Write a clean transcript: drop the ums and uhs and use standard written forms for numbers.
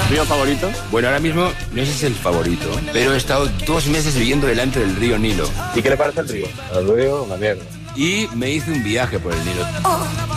¿Río favorito? Bueno, ahora mismo no sé si es el favorito, pero he estado 2 meses viviendo delante del río Nilo. ¿Y qué le parece el río? El río, una mierda. Y me hice un viaje por el Nilo.